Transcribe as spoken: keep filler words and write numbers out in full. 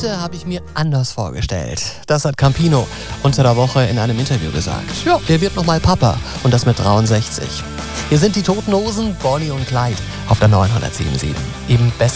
Heute habe ich mir anders vorgestellt. Das hat Campino unter der Woche in einem Interview gesagt. Ja, er wird nochmal Papa und das mit dreiundsechzig. Hier sind die Toten Hosen, Bonnie und Clyde auf der neunhundertsieben Komma sieben. Eben besser.